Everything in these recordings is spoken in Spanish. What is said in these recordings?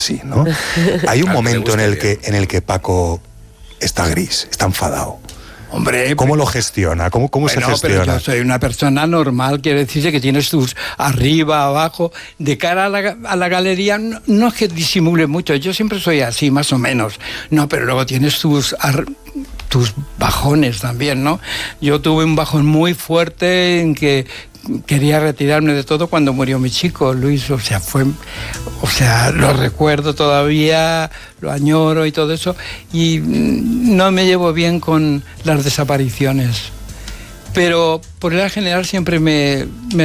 sí, ¿no? Hay un momento en el que Paco está gris, está enfadado. Hombre, ¿Cómo lo gestiona? ¿Cómo se gestiona? Pero yo soy una persona normal, quiere decirse que tienes tus arriba, abajo, de cara a la galería, no es que disimule mucho, yo siempre soy así, más o menos, no, pero luego tienes tus bajones también, ¿no? Yo tuve un bajón muy fuerte en que quería retirarme de todo cuando murió mi chico, Luis, o sea, lo recuerdo todavía, lo añoro y todo eso, y no me llevo bien con las desapariciones. Pero por el general siempre me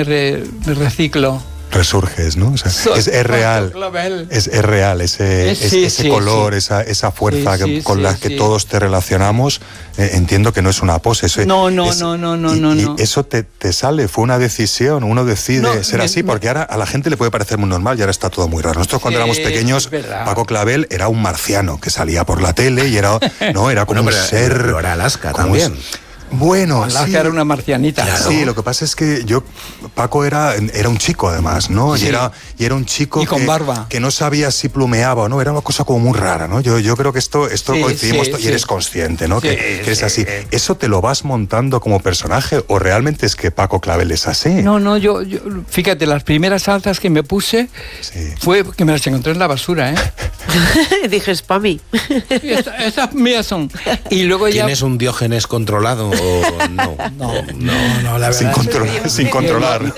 reciclo. Resurges, ¿no? O sea, es real. Es real ese color, esa fuerza con la que todos te relacionamos. Entiendo que no es una pose. No. Y eso te sale, fue una decisión. Uno decide ser así, porque ahora a la gente le puede parecer muy normal y ahora está todo muy raro. Nosotros cuando éramos pequeños, Paco Clavel era un marciano que salía por la tele y era como un ser. Pero era Alaska también. Bueno, Alaska sí. era una marcianita. Claro. Sí, lo que pasa es que Paco era un chico además, ¿no? Sí. Y era un chico y con barba. Que no sabía si plumeaba o no, era una cosa como muy rara, ¿no? Yo creo que esto coincidimos y eres consciente, ¿no? Que es así. ¿Eso te lo vas montando como personaje o realmente es que Paco Clavel es así? No, yo fíjate, las primeras alzas que me puse fue que me las encontré en la basura, ¿eh? Dije, es para mí. Estas mías son. Y luego ¿Tienes un Diógenes controlado o no? No, la verdad. Sin controlar.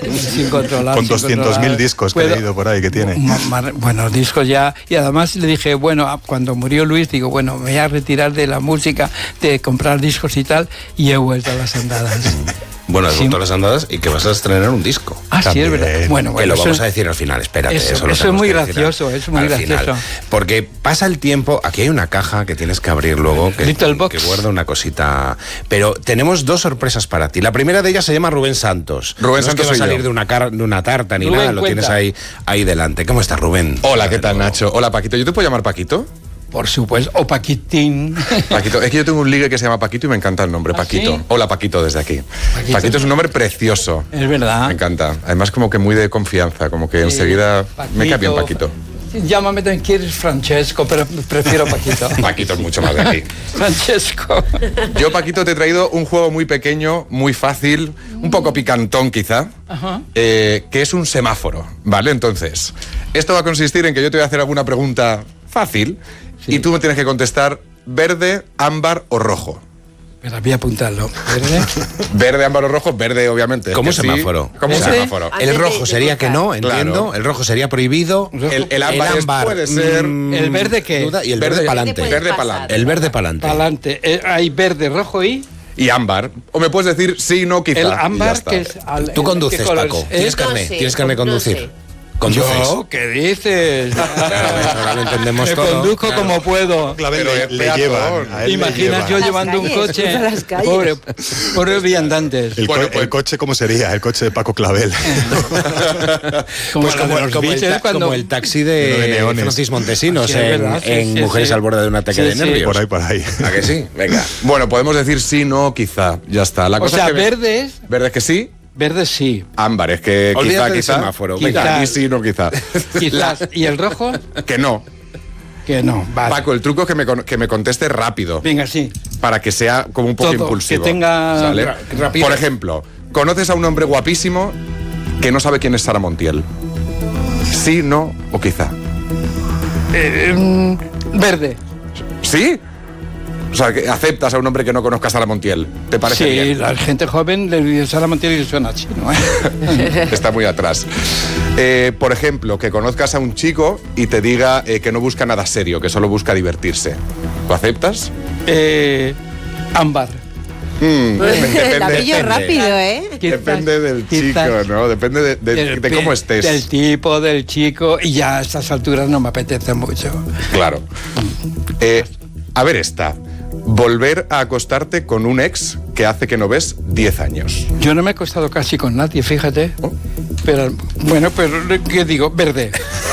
Con 200.000 discos que he leído por ahí que tiene. Bueno, discos ya. Y además le dije, bueno, cuando murió Luis, digo, bueno, me voy a retirar de la música, de comprar discos y tal, y he vuelto a las andadas. Bueno, has vuelto a las andadas y que vas a estrenar un disco. Ah, también. Sí, es verdad. Bueno, que lo vamos a decir al final, espérate. Eso es muy gracioso, es muy gracioso. Final, porque pasa el tiempo, aquí hay una caja que tienes que abrir luego, que guarda una cosita. Pero tenemos dos sorpresas para ti. La primera de ellas se llama Rubén Santos. Rubén Santos no va a salir de una tarta ni Rubén, nada, lo tienes ahí delante. ¿Cómo estás, Rubén? Hola, ¿qué tal, Nacho? Hola, Paquito. ¿Yo te puedo llamar Paquito? Por supuesto, o Paquitín. Paquito, es que yo tengo un ligue que se llama Paquito y me encanta el nombre, Paquito. ¿Sí? Hola, Paquito, desde aquí. Paquito es un nombre precioso. Es verdad. Me encanta. Además, como que muy de confianza, como que enseguida Paquito, me cae bien Paquito. Llámame también, quieres Francesco, pero prefiero Paquito. Paquito es mucho más de aquí. Francesco. Yo, Paquito, te he traído un juego muy pequeño, muy fácil, un poco picantón quizá, que es un semáforo, ¿vale? Entonces, esto va a consistir en que yo te voy a hacer alguna pregunta fácil y tú me tienes que contestar verde, ámbar o rojo. Pero voy a apuntarlo. ¿Verde? Verde, ámbar o rojo, verde obviamente. ¿Cómo semáforo? ¿Cómo semáforo? El rojo sería que no, entiendo. Claro. El rojo sería prohibido. El ámbar puede ser. ¿El verde qué? Y el verde para adelante. Verde para adelante. El verde para adelante. Para adelante. Hay verde, rojo y ámbar. O me puedes decir sí, no, quizá. El ámbar que es. Tú conduces, Paco. ¿Tienes carnet? ¿Tienes carnet de conducir? ¿Conduces? ¿Yo? ¿Qué dices? Ahora lo entendemos me todo. Conduzco claro. Como puedo. Pero le llevan. Imaginas yo llevando un coche. Pobre viandantes. El coche, ¿cómo sería? El coche de Paco Clavel. Pues como el taxi de Francis Montesinos en Mujeres al borde de un ataque de nervios. Por ahí. ¿A que sí? Venga. Bueno, podemos decir sí, no, quizá. Ya está. La cosa o sea, es que verde es. Verde es que sí. Verde sí. Ámbar es que quizá. Semáforo. Venga, y sí, no, quizá. Quizás. ¿Y el rojo? Que no. Que no, vale. Paco, el truco es que me conteste rápido. Venga, sí. Para que sea como un poco impulsivo. Que tenga rapidez. Por ejemplo, ¿conoces a un hombre guapísimo que no sabe quién es Sara Montiel? ¿Sí, no o quizá? Verde. ¿Sí? O sea, que aceptas a un hombre que no conozca a Sara Montiel. ¿Te parece bien? Sí, la gente joven le dice Sara Montiel y le suena así, ¿no? Está muy atrás. Por ejemplo, que conozcas a un chico y te diga que no busca nada serio, que solo busca divertirse. ¿Lo aceptas? Ámbar. La pillo rápido, ¿eh? Depende del chico, ¿no? Depende de cómo estés. Del tipo, del chico. Y ya a estas alturas no me apetece mucho. Claro. A ver esta. Volver a acostarte con un ex que hace que no ves 10 años. Yo no me he acostado casi con nadie, fíjate. ¿Oh? Pero, bueno, pero ¿qué digo? Verde.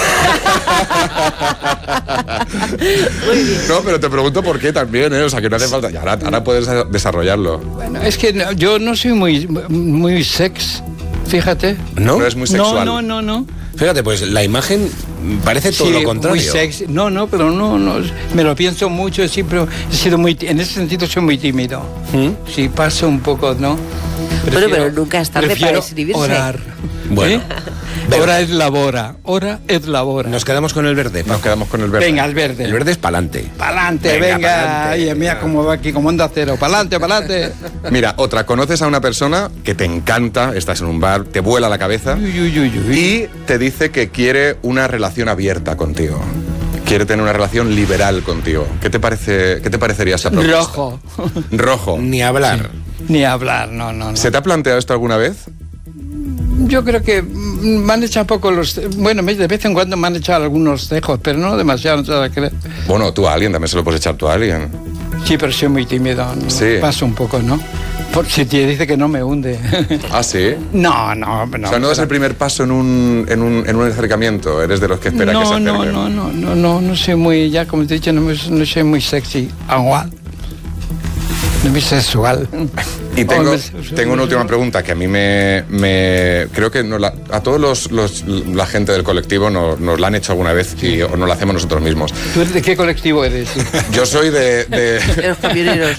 Muy bien. No, pero te pregunto por qué también, ¿eh? O sea, que no hace falta. Y ahora puedes desarrollarlo. Bueno, es que yo no soy muy sex, fíjate. ¿No? No es muy sexual. No. Fíjate, pues la imagen parece todo lo contrario. Muy sexy. No, pero no, me lo pienso mucho, siempre he sido en ese sentido soy muy tímido. Sí, paso un poco, ¿no? Pero nunca es tarde para escribirse. Orar. Bueno. Hora es labora. Nos quedamos con el verde. Venga, el verde. El verde es pa'lante. Pa'lante, venga. Ay, mira cómo va aquí, como Onda Cero. Pa'lante. Mira, otra, conoces a una persona que te encanta, estás en un bar, te vuela la cabeza y te dice que quiere una relación abierta contigo. Quiere tener una relación liberal contigo. ¿Qué te parecería esa propuesta? Rojo. Ni hablar. Sí. Ni hablar, no. ¿Se te ha planteado esto alguna vez? Yo creo que me han echado poco los... Bueno, de vez en cuando me han echado algunos cejos, pero no demasiado, no te vas a creer. Bueno, tú a alguien, también se lo puedes echar tú a alguien. Sí, pero soy muy tímido. ¿No? Sí. Paso un poco, ¿no? Si te dice que no me hunde. ¿Ah, sí? No. O sea, no das el primer paso en un acercamiento, eres de los que espera que se acerque. No soy muy, ya como te he dicho, no soy muy sexy. Igual. No muy sexual. Y tengo una última pregunta que a mí creo que a todos la gente del colectivo nos la han hecho alguna vez o nos la hacemos nosotros mismos. ¿Tú de qué colectivo eres? Yo soy de los camioneros.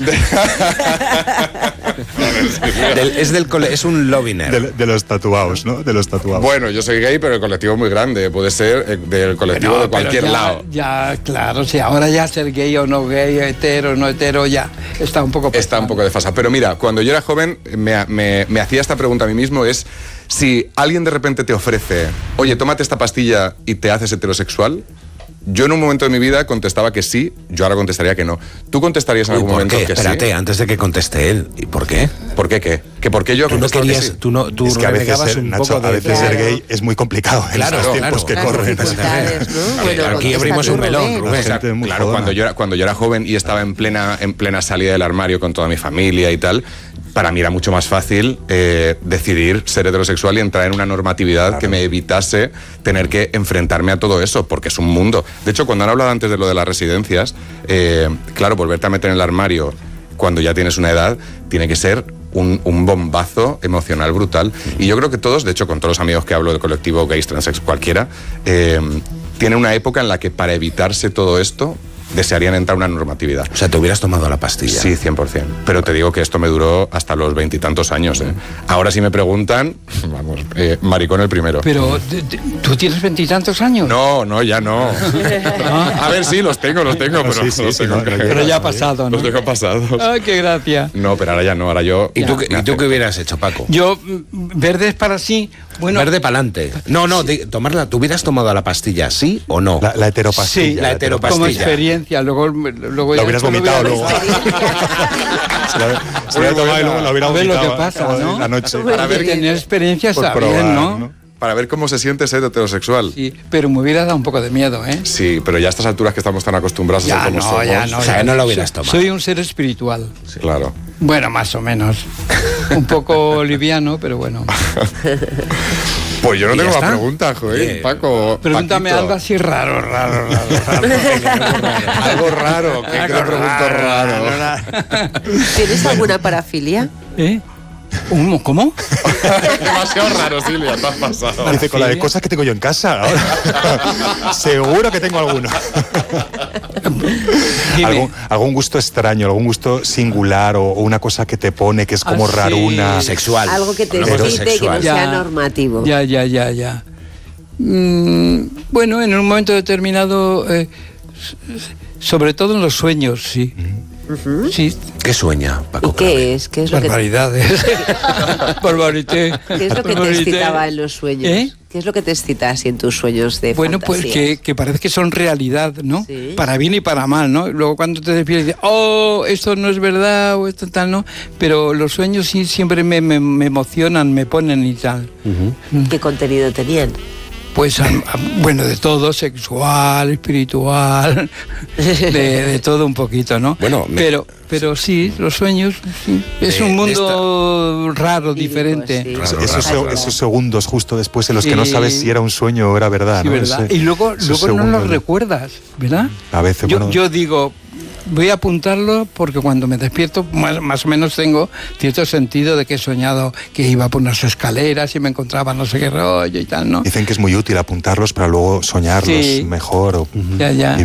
Es un lobiner. De los tatuados, ¿no? De los tatuados. Bueno, yo soy gay, pero el colectivo es muy grande. Puede ser del colectivo de cualquier lado. Ya, claro, sí. Ahora ya ser gay o no gay, hetero o no hetero, ya está un poco pasado. Está un poco desfasado. Pero mira, cuando yo era joven me hacía esta pregunta a mí mismo, es si alguien de repente te ofrece, oye, tómate esta pastilla y te haces heterosexual. Yo en un momento de mi vida contestaba que sí, yo ahora contestaría que no. ¿Tú contestarías en algún momento que sí? Espérate, antes de que conteste él. ¿Y por qué? ¿Por qué qué? ¿Que por qué yo contestaba que sí? Tú es que a veces ser gay es muy complicado en los tiempos que corren. ¿no? Aquí abrimos un melón, Rubén. O sea, claro, cuando yo era joven y estaba en plena salida del armario con toda mi familia y tal, para mí era mucho más fácil decidir ser heterosexual y entrar en una normatividad que me evitase tener que enfrentarme a todo eso, porque es un mundo. De hecho, cuando han hablado antes de lo de las residencias, claro, volverte a meter en el armario cuando ya tienes una edad tiene que ser un bombazo emocional brutal. Y yo creo que todos, de hecho, con todos los amigos que hablo del colectivo gays, transex, cualquiera, tiene una época en la que para evitarse todo esto desearían entrar a una normatividad. O sea, te hubieras tomado la pastilla. Sí, 100%. Pero te digo que esto me duró hasta los 20 y tantos años. Ahora si me preguntan, vamos, maricón el primero. Pero, ¿tú tienes 20 y tantos años? No, ya no. A ver, sí, los tengo, pero pero ya ha pasado, ¿no? Los tengo pasados. Ay, qué gracia. No, pero ahora ya no, ahora yo... ¿Y tú qué hubieras hecho, Paco? Yo, verde es para sí. Bueno, verde para adelante. No, tomarla. ¿Tú hubieras tomado la pastilla, sí o no? La heteropastilla. Sí, la heteropastilla. Como experiencia. Luego lo hubieras vomitado luego. Se lo hubiera tomado y luego lo hubiera vomitado. Lo que pasa, ¿no? La noche. Para ver tener experiencia está bien, ¿no? Para ver cómo se siente ser heterosexual. Sí, pero me hubiera dado un poco de miedo, ¿eh? Sí, pero ya a estas alturas que estamos tan acostumbrados a ser como somos... O sea, no lo hubieras tomado. Soy un ser espiritual. Sí. Claro. Bueno, más o menos. Un poco liviano, pero bueno. Pues yo no tengo más preguntas, joder, Paco. Pregúntame algo así raro. Algo raro, ¿qué pregunto raro? ¿Tienes alguna parafilia? ¿Cómo? Demasiado raro, Silvia, te has pasado. Dice, con la de cosas que tengo yo en casa ahora. Seguro que tengo alguno. ¿Algún gusto extraño, algún gusto singular o una cosa que te pone que es como raruna? Sexual. Algo que te excite y que no sea normativo. Ya. Bueno, en un momento determinado, sobre todo en los sueños, sí. Sí. ¿Qué sueña, Paco? ¿Y qué es? ¿Qué es lo barbaridades. Barbarité. ¿Qué es lo que te excitaba en los sueños? ¿Qué es lo que te excita así en tus sueños de bueno, fantasía? Pues que parece que son realidad, ¿no? ¿Sí? Para bien y para mal, ¿no? Luego cuando te despiertas dices, esto no es verdad o esto tal, ¿no? Pero los sueños sí siempre me emocionan, me ponen y tal. ¿Qué contenido tenían? Pues, bueno, de todo, sexual, espiritual, de todo un poquito, ¿no? Bueno, pero sí, los sueños, sí. Es un mundo raro, diferente. Sí. Esos segundos justo después en los que no sabes si era un sueño o era verdad, sí, ¿no? ¿verdad? Y luego no lo recuerdas, ¿verdad? A veces, yo digo, voy a apuntarlo porque cuando me despierto más o menos tengo cierto sentido de que he soñado que iba por unas escaleras y me encontraba no sé qué rollo y tal, ¿no? Dicen que es muy útil apuntarlos para luego soñarlos mejor o ya.